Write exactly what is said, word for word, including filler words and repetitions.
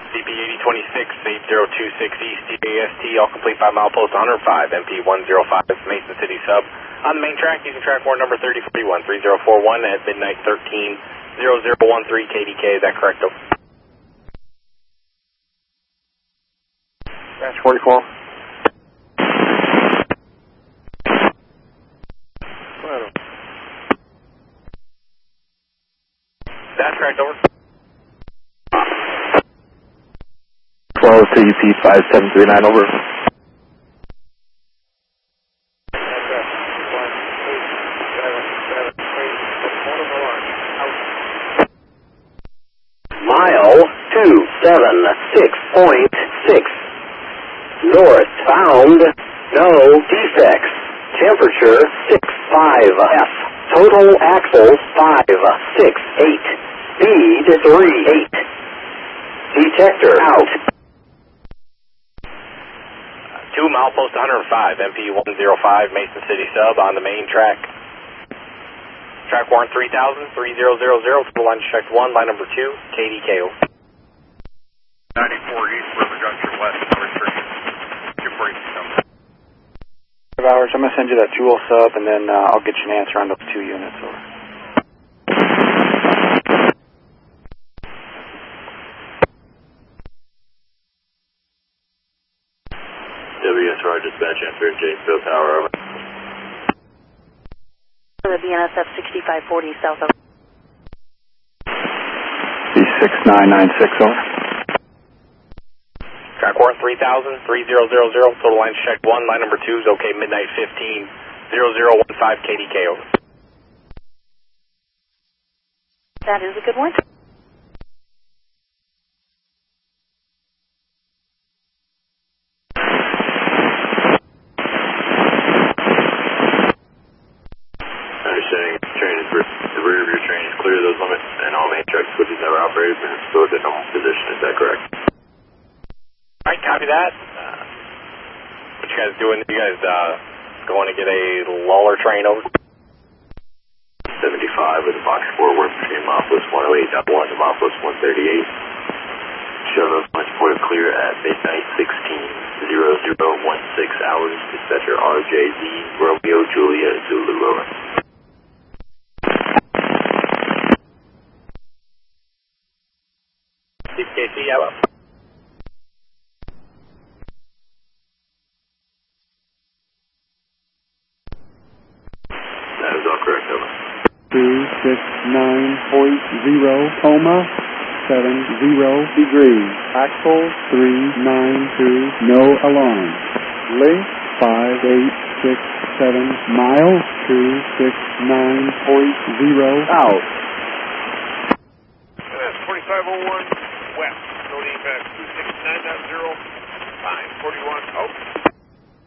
C P eighty twenty-six, eight zero two six East D A S T, all complete by milepost one oh five, M P one oh five, Mason City sub. On the main track, using track warrant number thirty forty-one, three zero four one at midnight thirteen zero zero one three K D K, is that correct? Dash forty-four. That's correct, over. twelve C U P five seven three nine, over. Mile two seven six point six. Northbound, no defects. Temperature six five F. Total axles five six eight. Speed three eight. Detector out. Two milepost one oh five, M P one oh five, Mason City sub on the main track. Track warrant three thousand, three zero zero zero, total line checked one, line number two, K D K O. ninety-four East River Junction West, number three. two forty-six number. Five hours, I'm going to send you that Joule sub, and then uh, I'll get you an answer on those two units. Over. W S R dispatch answer, Janesville Tower, over. For the B N S F sixty-five forty south of. B six nine nine six, over. Track warrant three thousand, three zero zero zero, total line checked one, line number two is okay, midnight fifteen zero zero one five K D K, over. That is a good one. Understanding, train is, the rear of your train is clear of those limits, and all main track switches never operated and restored to normal position, is that correct? Alright, copy that. Uh, what you guys doing? You guys uh, going to get a Lawler train over? seventy-five with a box four work between milepost one oh eight point one to milepost one thirty-eight. Show those points for clear at midnight sixteen zero zero one six hours. Dispatcher R J Z Romeo Julia Zulu, over. C K C, yeah, well. That is all correct, over. two six nine point zero, coma, seven zero degrees. Axle three nine two, no alarm. Length five eight six seven miles, two six nine point zero out. That's forty-five oh one west, no defect, two six nine point zero, five forty-one, out.